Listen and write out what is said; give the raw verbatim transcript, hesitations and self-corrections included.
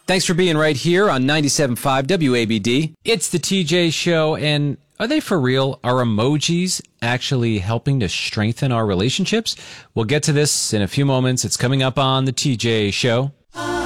Thanks for being right here on ninety-seven point five W A B D. It's the T J Show, and are they for real? Are emojis actually helping to strengthen our relationships? We'll get to this in a few moments. It's coming up on the T J Show.